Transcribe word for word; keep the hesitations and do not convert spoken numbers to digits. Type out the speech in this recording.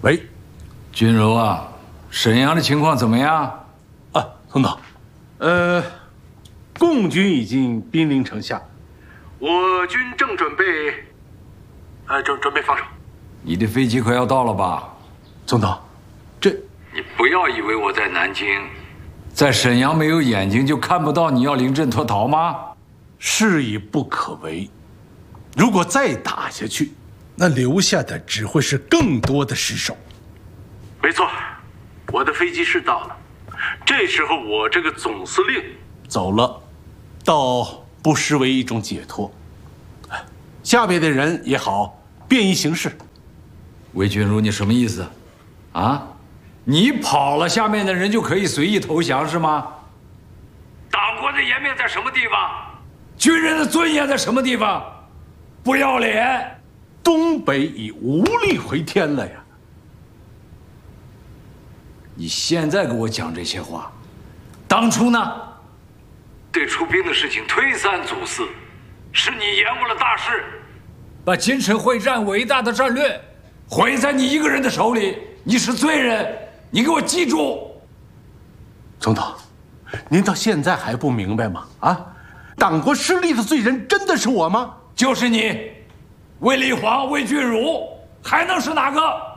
喂， 君柔啊，沈阳的情况怎么样？ 啊，总统，呃，共军已经兵临城下，我军正准备，呃，准准备放手。 你的飞机快要到了吧？ 总统，这你不要以为我在南京，在沈阳没有眼睛就看不到你要临阵脱逃吗？ 事已不可为，如果再打下去， 那留下的只会是更多的尸首。 没错，我的飞机是到了，这时候我这个总司令走了，倒不失为一种解脱。下面的人也好便于行事。 魏君如，你什么意思？啊，你跑了，下面的人就可以随意投降是吗？党国的颜面在什么地方？军人的尊严在什么地方？不要脸！ 东北已无力回天了呀！ 你现在给我讲这些话，当初呢？对出兵的事情推三阻四，是你延误了大事，把金城会战伟大的战略毁在你一个人的手里，你是罪人，你给我记住！ 总统，您到现在还不明白吗？啊，党国失利的罪人真的是我吗？ 就是你，卫立煌、魏俊儒，还能是哪个？